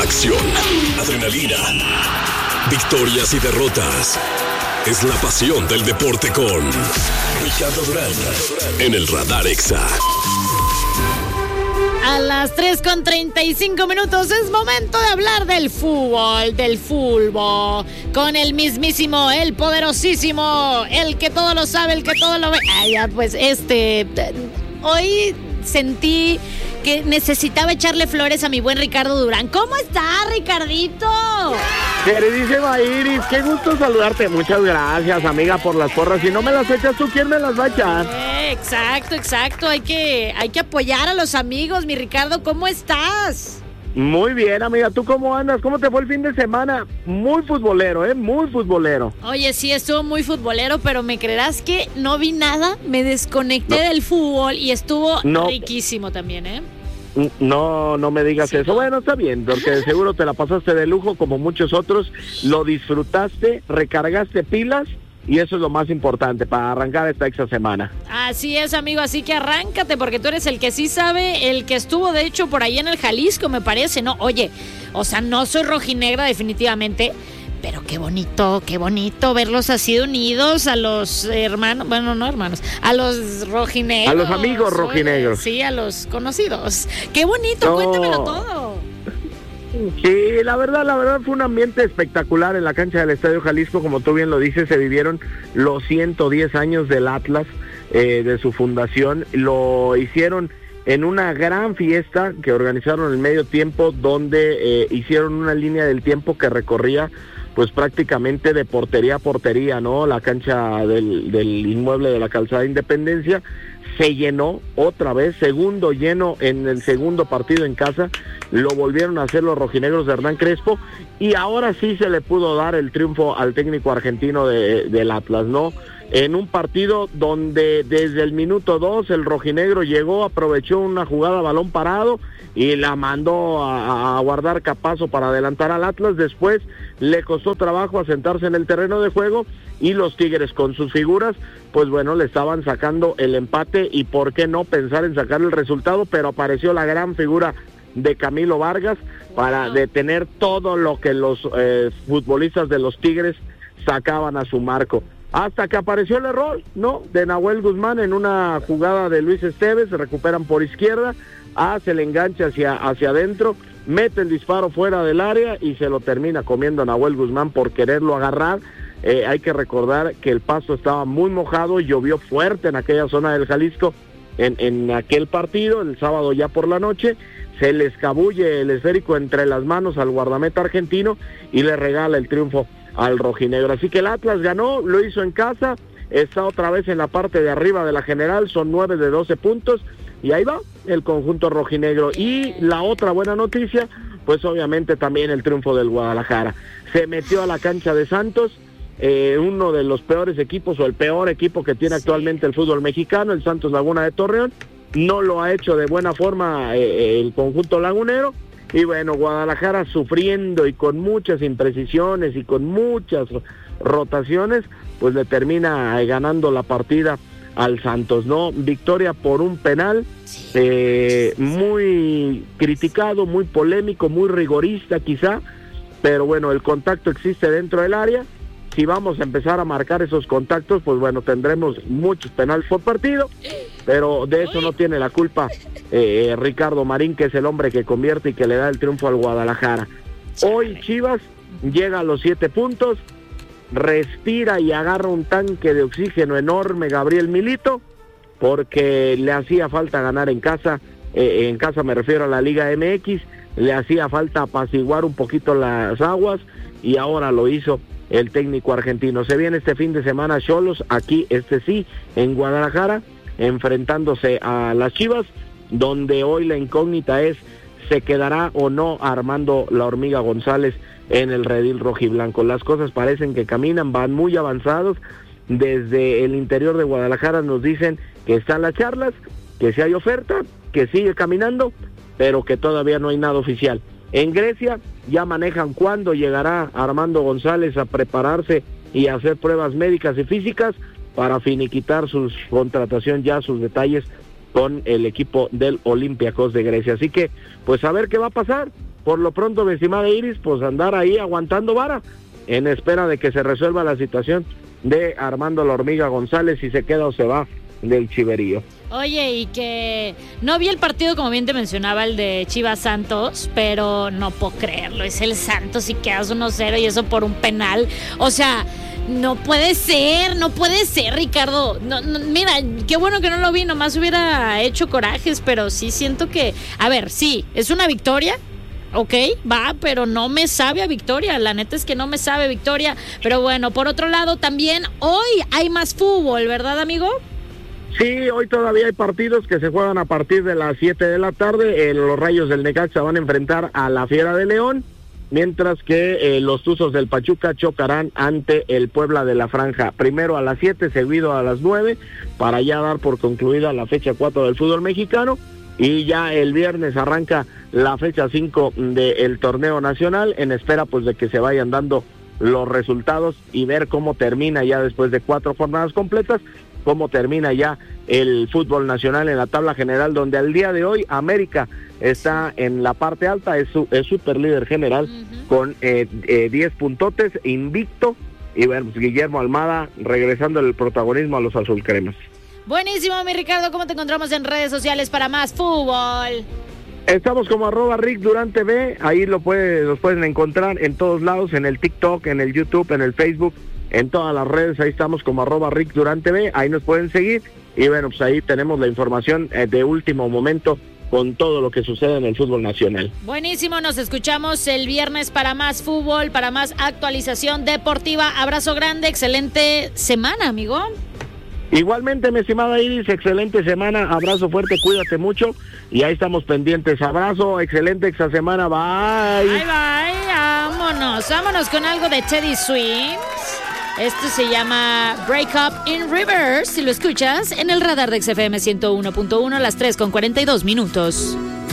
Acción, adrenalina, victorias y derrotas. Es la pasión del deporte con Ricardo Durán en el Radar Exa. A las 3:35 es momento de hablar del fútbol, con el mismísimo, el poderosísimo, el que todo lo sabe, el que todo lo ve. Hoy sentí que necesitaba echarle flores a mi buen Ricardo Durán. ¿Cómo estás, Ricardito? Queridísima Iris, qué gusto saludarte. Muchas gracias, amiga, por las porras. Si no me las echas tú, ¿quién me las va a echar? Exacto. Hay que apoyar a los amigos, mi Ricardo. ¿Cómo estás? Muy bien, amiga. ¿Tú cómo andas? ¿Cómo te fue el fin de semana? Muy futbolero, muy futbolero. Oye, sí, estuvo muy futbolero, pero ¿me creerás que no vi nada? Me desconecté del fútbol y estuvo riquísimo también, ¿eh? No me digas eso. No. Bueno, está bien, porque de seguro te la pasaste de lujo como muchos otros. Lo disfrutaste, recargaste pilas. Y eso es lo más importante para arrancar esta extra semana. Así es, amigo, así que arráncate porque tú eres el que sí sabe, el que estuvo de hecho por ahí en el Jalisco, me parece, ¿no? Oye, o sea, no soy rojinegra definitivamente, pero qué bonito verlos así unidos a los hermanos, bueno, no hermanos, a los rojinegros. A los amigos rojinegros. Sí, a los conocidos. Qué bonito, cuéntamelo todo. Sí, la verdad fue un ambiente espectacular en la cancha del Estadio Jalisco. Como tú bien lo dices, se vivieron los 110 años del Atlas, de su fundación. Lo hicieron en una gran fiesta que organizaron en el medio tiempo, donde hicieron una línea del tiempo que recorría pues prácticamente de portería a portería, ¿no? La cancha del inmueble de la Calzada Independencia se llenó otra vez, segundo lleno en el segundo partido en casa. Lo volvieron a hacer los rojinegros de Hernán Crespo y ahora sí se le pudo dar el triunfo al técnico argentino del Atlas, ¿no? En un partido donde desde el minuto 2 el rojinegro llegó, aprovechó una jugada a balón parado y la mandó a guardar Capazo para adelantar al Atlas. Después le costó trabajo asentarse en el terreno de juego y los Tigres con sus figuras, pues bueno, le estaban sacando el empate y por qué no pensar en sacar el resultado, pero apareció la gran figura de Camilo Vargas para detener todo lo que los futbolistas de los Tigres sacaban a su marco. Hasta que apareció el error, ¿no? De Nahuel Guzmán en una jugada de Luis Esteves, se recuperan por izquierda, hace el enganche hacia adentro, mete el disparo fuera del área y se lo termina comiendo Nahuel Guzmán por quererlo agarrar. Hay que recordar que el pasto estaba muy mojado, llovió fuerte en aquella zona del Jalisco en aquel partido, el sábado ya por la noche. Se le escabulle el esférico entre las manos al guardameta argentino y le regala el triunfo al rojinegro. Así que el Atlas ganó, lo hizo en casa, está otra vez en la parte de arriba de la general, son 9 de 12 puntos y ahí va el conjunto rojinegro. Y la otra buena noticia, pues obviamente también el triunfo del Guadalajara. Se metió a la cancha de Santos, uno de los peores equipos o el peor equipo que tiene actualmente el fútbol mexicano, el Santos Laguna de Torreón. No lo ha hecho de buena forma el conjunto lagunero. Y bueno, Guadalajara sufriendo y con muchas imprecisiones y con muchas rotaciones, pues le termina ganando la partida al Santos, ¿no? Victoria por un penal, muy criticado, muy polémico, muy rigorista quizá, pero bueno, el contacto existe dentro del área. Si vamos a empezar a marcar esos contactos, pues bueno, tendremos muchos penales por partido, pero de eso no tiene la culpa Ricardo Marín, que es el hombre que convierte y que le da el triunfo al Guadalajara. Hoy Chivas llega a los 7 puntos, respira y agarra un tanque de oxígeno enorme Gabriel Milito, porque le hacía falta ganar en casa me refiero a la Liga MX, le hacía falta apaciguar un poquito las aguas y ahora lo hizo el técnico argentino. Se viene este fin de semana Xolos, aquí en Guadalajara, enfrentándose a las Chivas, donde hoy la incógnita es, ¿se quedará o no Armando La Hormiga González en el redil rojiblanco? Las cosas parecen que caminan, van muy avanzados. Desde el interior de Guadalajara nos dicen que están las charlas, que si hay oferta, que sigue caminando, pero que todavía no hay nada oficial. En Grecia ya manejan cuándo llegará Armando González a prepararse y a hacer pruebas médicas y físicas para finiquitar su contratación, ya sus detalles con el equipo del Olympiacos de Grecia. Así que, pues a ver qué va a pasar. por lo pronto, mi estimada Iris, pues andar ahí aguantando vara en espera de que se resuelva la situación de Armando La Hormiga González, si se queda o se va del Chiverío. Oye, y que no vi el partido, como bien te mencionaba, el de Chivas Santos, pero no puedo creerlo, es el Santos y quedas 1-0 y eso por un penal. O sea, no puede ser, Ricardo. No, mira, qué bueno que no lo vi, nomás hubiera hecho corajes, pero sí siento que, a ver, sí, es una victoria. Ok, va, pero no me sabe a victoria, la neta es que no me sabe victoria, pero bueno, por otro lado también hoy hay más fútbol, ¿verdad, amigo? Sí, hoy todavía hay partidos que se juegan a partir de las 7 de la tarde, los Rayos del Necaxa van a enfrentar a la Fiera de León, mientras que los Tuzos del Pachuca chocarán ante el Puebla de la Franja, primero a las 7, seguido a las 9, para ya dar por concluida la fecha 4 del fútbol mexicano. Y ya el viernes arranca la fecha 5 del torneo nacional, en espera pues de que se vayan dando los resultados y ver cómo termina ya después de 4 jornadas completas, cómo termina ya el fútbol nacional en la tabla general, donde al día de hoy América está en la parte alta, es super líder general con 10 puntotes, invicto, y bueno, pues Guillermo Almada regresando el protagonismo a los azulcremas. Buenísimo, mi Ricardo, ¿cómo te encontramos en redes sociales para más fútbol? Estamos como @RickDurantV, ahí los pueden encontrar en todos lados, en el TikTok, en el YouTube, en el Facebook, en todas las redes, ahí estamos como @RickDurantV, ahí nos pueden seguir, y bueno, pues ahí tenemos la información de último momento con todo lo que sucede en el fútbol nacional. Buenísimo, nos escuchamos el viernes para más fútbol, para más actualización deportiva. Abrazo grande, excelente semana, amigo. Igualmente, mi estimada Iris, excelente semana, abrazo fuerte, cuídate mucho y ahí estamos pendientes. Abrazo, excelente esta semana, bye. Bye, vámonos con algo de Teddy Swims. Esto se llama Break Up in Reverse, si lo escuchas en el radar de XFM 101.1 a las 3:42 minutos.